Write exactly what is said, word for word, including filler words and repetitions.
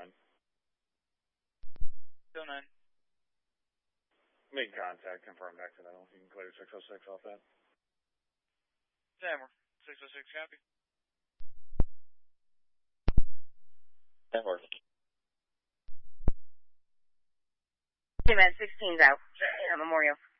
nine. Still nine. Make contact, confirm accidental. You can clear six oh six off that. Tamworth, six oh six, copy. Tamworth. Two man sixteen's out. Yeah, Memorial.